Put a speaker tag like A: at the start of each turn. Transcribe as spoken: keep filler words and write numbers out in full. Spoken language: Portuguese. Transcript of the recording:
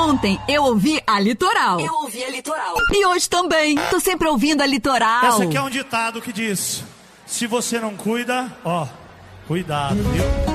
A: Ontem eu ouvi a Litoral.
B: Eu ouvi a Litoral.
A: E hoje também. Tô sempre ouvindo a Litoral.
C: Essa aqui é um ditado que diz: se você não cuida, ó, cuidado, viu?